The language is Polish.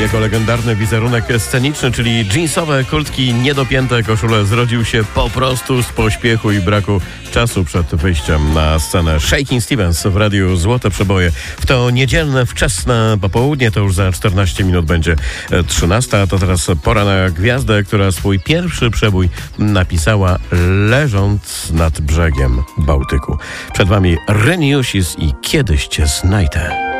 Jego legendarny wizerunek sceniczny, czyli dżinsowe kurtki, niedopięte koszule, zrodził się po prostu z pośpiechu i braku czasu przed wyjściem na scenę. Shakin' Stevens w radiu Złote Przeboje. W to niedzielne, wczesne popołudnie, to już za 14 minut będzie 13. A to teraz pora na gwiazdę, która swój pierwszy przebój napisała leżąc nad brzegiem Bałtyku. Przed wami Reniusis i Kiedyś cię znajdę.